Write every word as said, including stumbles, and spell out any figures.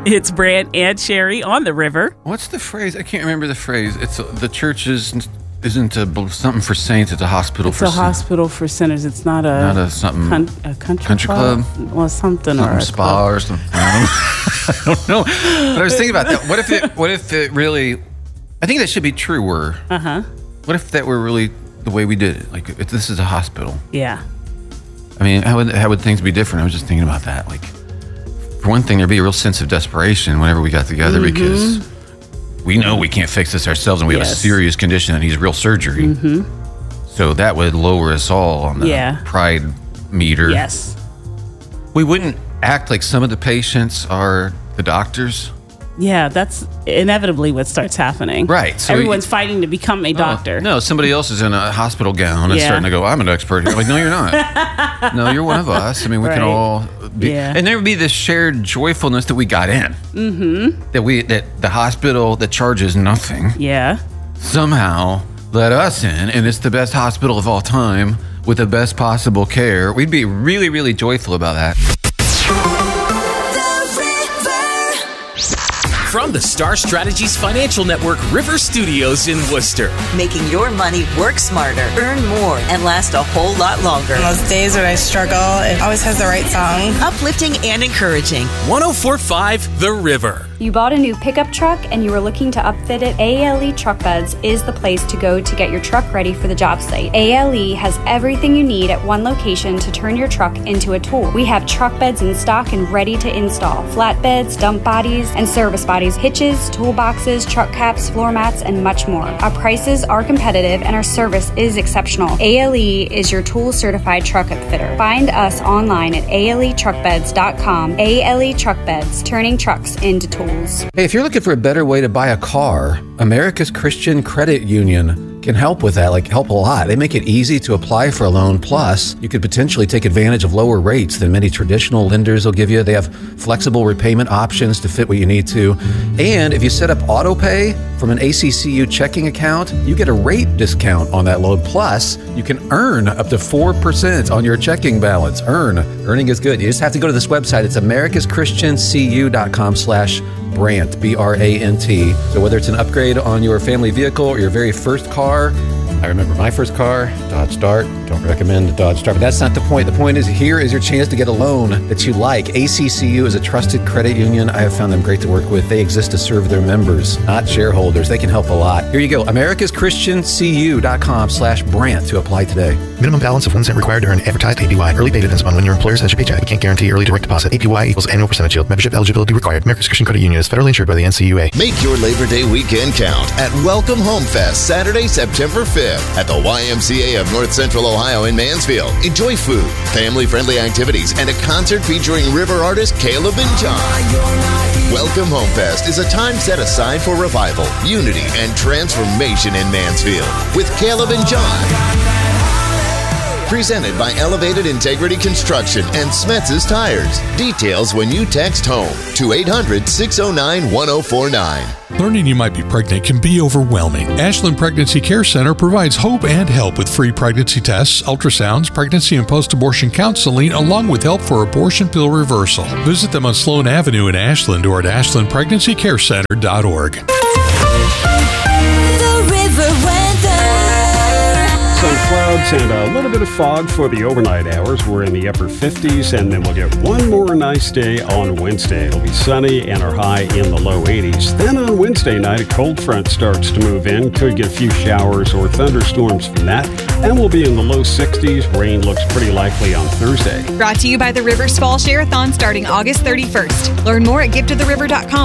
It's Brant and Sherry on the river. What's the phrase? I can't remember the phrase. It's uh, the church is, isn't a, something for saints. It's a hospital it's for a sinners. hospital for sinners. It's not a, not a, something, con- a country, country club? club? Well, something, something or a spa club. or something. I don't know. But I was thinking about that. What if it, what if it really, I think that should be truer. Uh-huh. What if that were really the way we did it? Like, if this is a hospital. Yeah. I mean, how would, how would things be different? I was just thinking about that. Like, for one thing, there'd be a real sense of desperation whenever we got together mm-hmm. because we know we can't fix this ourselves and we yes. have a serious condition that needs real surgery. Mm-hmm. So that would lower us all on the yeah. pride meter. Yes. We wouldn't act like some of the patients are the doctors. Yeah, that's inevitably what starts happening. Right. So Everyone's we, fighting to become a doctor. Oh, no, somebody else is in a hospital gown and yeah. starting to go, I'm an expert here. Like, no, you're not. No, you're one of us. I mean, we right. can all be. Yeah. And there would be this shared joyfulness that we got in. Mm-hmm. That we that the hospital that charges nothing. Yeah. Somehow let us in, and it's the best hospital of all time with the best possible care. We'd be really, really joyful about that. From the Star Strategies Financial Network River Studios in Worcester. Making your money work smarter, earn more, and last a whole lot longer. On those days when I struggle, it always has the right song. Uplifting and encouraging. one oh four point five The River. You bought a new pickup truck and you were looking to upfit it? A L E Truck Beds is the place to go to get your truck ready for the job site. A L E has everything you need at one location to turn your truck into a tool. We have truck beds in stock and ready to install. Flatbeds, dump bodies, and service bodies, hitches, toolboxes, truck caps, floor mats, and much more. Our prices are competitive and our service is exceptional. A L E is your tool certified truck upfitter. Find us online at A L E truck beds dot com. A L E Truck Beds, turning trucks into tools. Hey, if you're looking for a better way to buy a car, America's Christian Credit Union can help with that, like help a lot. They make it easy to apply for a loan. Plus, you could potentially take advantage of lower rates than many traditional lenders will give you. They have flexible repayment options to fit what you need to. And if you set up auto pay from an A C C U checking account, you get a rate discount on that loan. Plus, you can earn up to four percent on your checking balance. Earn. Earning is good. You just have to go to this website. It's americas christian c u dot com slash Brant, B R A N T. So whether it's an upgrade on your family vehicle or your very first car, I remember my first car, Dodge Dart. Don't recommend the Dodge Dart, but that's not the point. The point is, here is your chance to get a loan that you like. A C C U is a trusted credit union. I have found them great to work with. They exist to serve their members, not shareholders. They can help a lot. Here you go, americas christian c u dot com slash Brant to apply today. Minimum balance of one cent required to earn advertised A P Y. Early pay depends upon when your employer sends your paycheck. We can't guarantee early direct deposit. A P Y equals annual percentage yield. Membership eligibility required. America's Christian Credit Union is federally insured by the N C U A. Make your Labor Day weekend count at Welcome Home Fest, Saturday, September fifth at the Y M C A of North Central Ohio in Mansfield. Enjoy food, family-friendly activities, and a concert featuring river artist Caleb and John. Welcome Home Fest is a time set aside for revival, unity, and transformation in Mansfield with Caleb and John. Presented by Elevated Integrity Construction and Smetz's Tires. Details when you text HOME to eight hundred, six oh nine, one oh four nine. Learning you might be pregnant can be overwhelming. Ashland Pregnancy Care Center provides hope and help with free pregnancy tests, ultrasounds, pregnancy and post-abortion counseling, along with help for abortion pill reversal. Visit them on Sloan Avenue in Ashland or at ashland pregnancy care center dot org. The river weather. Some clouds and a little bit of fog for the overnight hours. We're in the upper fifties, and then we'll get one more nice day on Wednesday. It'll be sunny and our high in the low eighties. Then on Wednesday night, a cold front starts to move in. Could get a few showers or thunderstorms from that, and we'll be in the low sixties. Rain looks pretty likely on Thursday. Brought to you by the Rivers Fall Share-a-thon starting August thirty-first. Learn more at give to the river dot com.